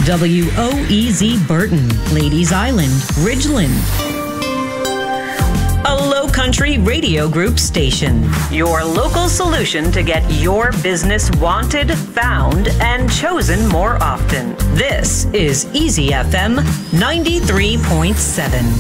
WOEZ Burton, Ladies Island, Ridgeland. A Low Country Radio Group station. Your local solution to get your business wanted, found, and chosen more often. This is Easy FM 93.7.